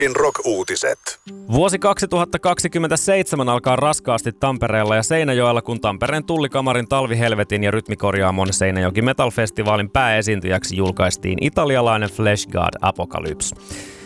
Rock-uutiset. Vuosi 2027 alkaa raskaasti Tampereella ja Seinäjoella, kun Tampereen Tullikamarin Talvihelvetin ja Rytmikorjaamon Seinäjoki Metal Festivalin pääesiintyjäksi julkaistiin italialainen Flesh God Apocalypse.